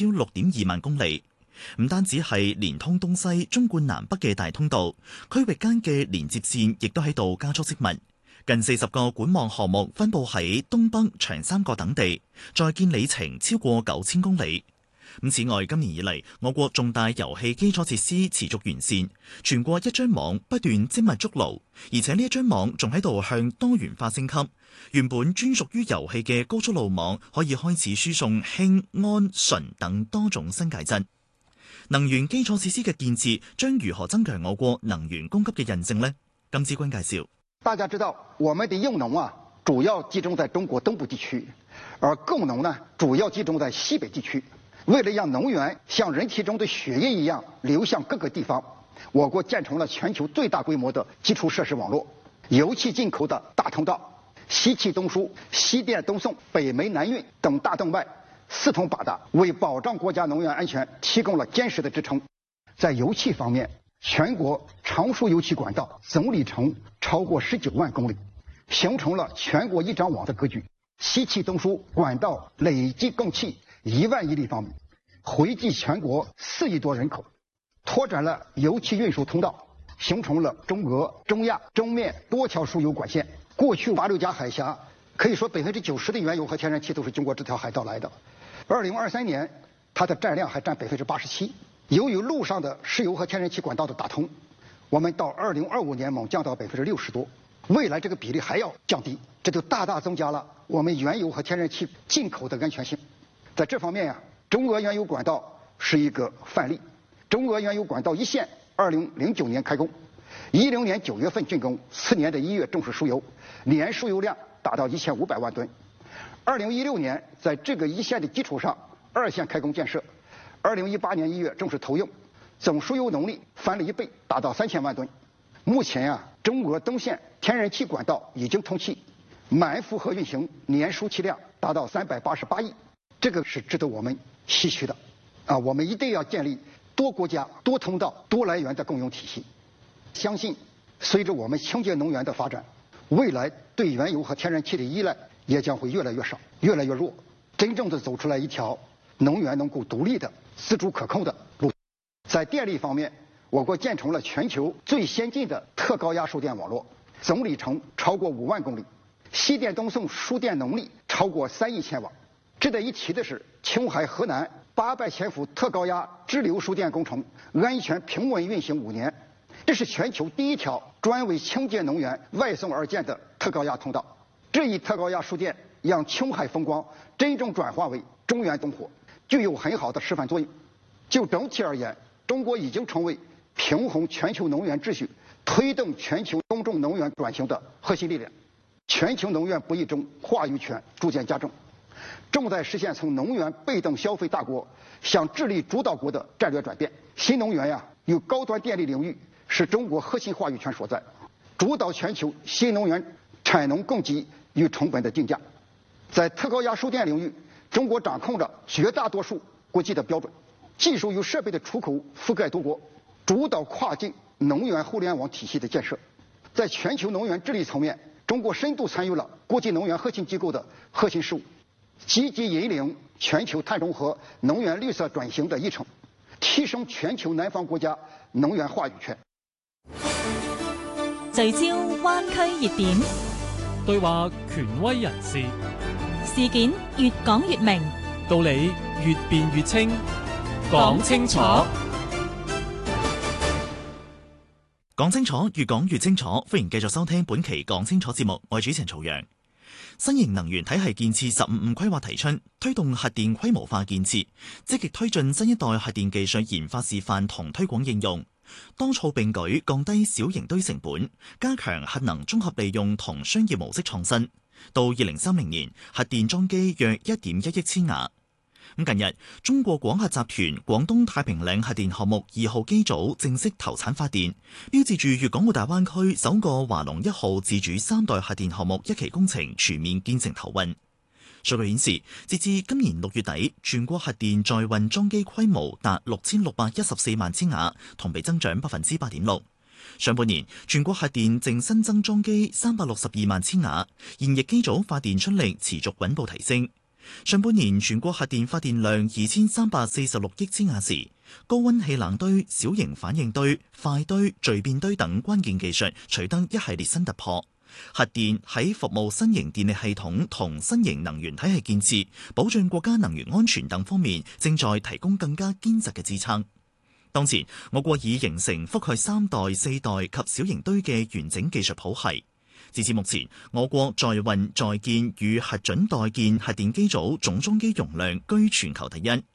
超6.2萬公里。唔單止係連通東西、縱貫南北嘅大通道，區域間嘅連接線亦都喺度加速積密。近40個管網項目分佈喺東北、長三角等地，在建里程超過9000公里。此外，今年以嚟，我國重大遊戲基礎設施持續完善，全國一張網不斷精密築牢，而且呢一張網仲喺度向多元化升級。原本專屬於遊戲嘅高速路網可以開始輸送氫、氨、醇等多種新介質。能源基礎設施嘅建設將如何增強我國能源供給嘅韌性呢？金之君介紹。 大家知道，我們的用農主要集中在中國東部地區，而供農呢，主要集中在西北地區。為了讓能源像人體中的血液一樣流向各個地方，我國建成了全球最大規模的基礎設施網絡，油氣進口的大通道，西氣東輸、西電東送、北煤南運等大動脈四通八達，為保障國家能源安全提供了堅實的支撐。在油氣方面，全國長輸油氣管道總里程超過19萬公里，形成了全國一張網的格局。西氣東輸管道累計供氣1萬億立方米，惠及全國4億多人口，拓展了油氣運輸通道，形成了中俄、中亞、中緬多條輸油管線。過去馬六甲海峽可以說90%的原油和天然氣都是經過這條海道來的。2023年，它的佔量還佔87%。由於陸上的石油和天然氣管道的打通，我們到2025年猛降到60%多，未來這個比例還要降低，這就大大增加了我們原油和天然氣進口的安全性。在這方面中俄原油管道是一個範例。中俄原油管道一線2009年開工，10年9月份竣工，4年的1月正式輸油，年輸油量達到1500萬噸。2016年在這個一線的基礎上，2線開工建設，2018年1月正式投用，總輸油能力翻了1倍，達到3000萬噸。目前中俄東線天然氣管道已經通氣，滿負荷運行，年輸氣量達到388億，這個是值得我們唏噓的。我們一定要建立多國家、多通道、多來源的供應體系。相信隨着我們清潔能源的發展，未來對原油和天然氣的依賴也將會越來越少、越來越弱，真正的走出來一條能源能夠獨立的、自主可控的路。在電力方面，我國建成了全球最先進的特高壓輸電網絡，總里程超過5萬公里，西電東送輸電能力超過3億千瓦。值得一提的是，青海河南800千伏特高壓支流輸電工程安全平穩運行5年，這是全球第一條專為清潔能源外送而建的特高壓通道。這一特高壓輸電讓青海風光真正轉化為中原東火，具有很好的示範作用。就整體而言，中國已經成為平衡全球能源秩序、推動全球公眾能源轉型的核心力量。全球能源博弈中話語權逐漸加重，正在實現從能源被動消費大國向治理主導國的戰略轉變。新能源與高端電力領域是中國核心話語權所在，主導全球新能源產能供給與成本的定價。在特高壓輸電領域，中國掌控着絕大多數國際的標準，技術與設備的出口覆蓋多國，主導跨境能源互聯網體系的建設。在全球能源治理層面，中國深度參與了國際能源核心機構的核心事務，積極引領全球碳中和、能源綠色轉型的議程，提升全球南方國家能源話語權。 聚焦灣區熱點， 對話權威人士， 事件越講越明， 道理越辯越清，講清楚。 講清楚，越講越清楚。歡迎繼續收聽本期講清楚節目，我係主持人曹陽。新型能源體系建設15規劃提出，推動核電規模化建設，積極推進新一代核電技術研發示範同推廣應用，多措並舉，降低小型堆成本，加強核能綜合利用同商業模式創新。到2030年，核電裝機約1.1億千瓦。近日，中國廣核集團廣東太平嶺核電項目2號機組正式投產發電，標誌住粵港澳大灣區首個華龍1號自主3代核電項目一期工程全面建成投運。數據顯示，截至今年6月底，全國核電在運裝機規模達6614萬千瓦，同比增長8.6%。上半年，全國核電淨新增裝機362萬千瓦，現役機組發電出力持續穩步提升。 上半年全國核電發電量2346億千瓦時，高溫氣冷堆、小型反應堆、快堆、聚變堆等關鍵技術取得一系列新突破。核電喺服務新型電力系統同新型能源體系建設、保障國家能源安全等方面，正在提供更加堅實嘅支撐。當前，我國已形成覆蓋3代、4代及小型堆嘅完整技術譜系。截至目前，我國在運在建與核准待建核電機組總裝機容量居全球第一。